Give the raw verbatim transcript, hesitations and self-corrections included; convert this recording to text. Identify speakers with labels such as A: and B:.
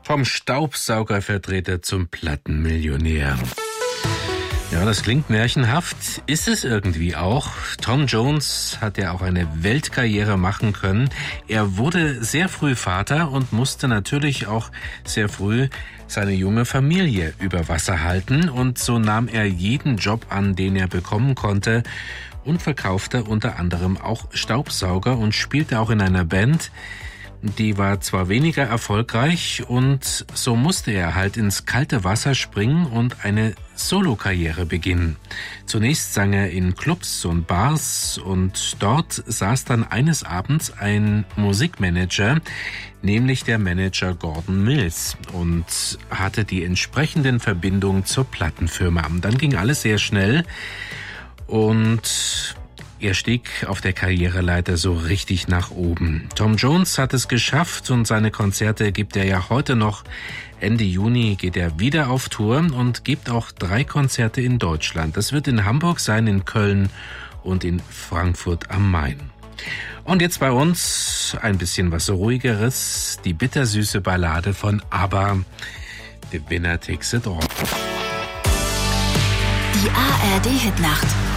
A: Vom Staubsaugervertreter zum Plattenmillionär. Ja, das klingt märchenhaft, ist es irgendwie auch. Tom Jones hat ja auch eine Weltkarriere machen können. Er wurde sehr früh Vater und musste natürlich auch sehr früh seine junge Familie über Wasser halten. Und so nahm er jeden Job an, den er bekommen konnte und verkaufte unter anderem auch Staubsauger und spielte auch in einer Band. Die war zwar weniger erfolgreich und so musste er halt ins kalte Wasser springen und eine Solokarriere beginnen. Zunächst sang er in Clubs und Bars und dort saß dann eines Abends ein Musikmanager, nämlich der Manager Gordon Mills, und hatte die entsprechenden Verbindungen zur Plattenfirma. Dann ging alles sehr schnell und er stieg auf der Karriereleiter so richtig nach oben. Tom Jones hat es geschafft und seine Konzerte gibt er ja heute noch. Ende Juni geht er wieder auf Tour und gibt auch drei Konzerte in Deutschland. Das wird in Hamburg sein, in Köln und in Frankfurt am Main. Und jetzt bei uns ein bisschen was Ruhigeres. Die bittersüße Ballade von ABBA, The Winner Takes It All.
B: Die A R D Hitnacht.